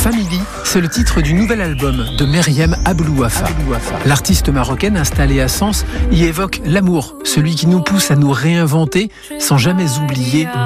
Family, c'est le titre du nouvel album de Meriem Ablouafa. L'artiste marocaine installée à Sens y évoque l'amour, celui qui nous pousse à nous réinventer sans jamais oublier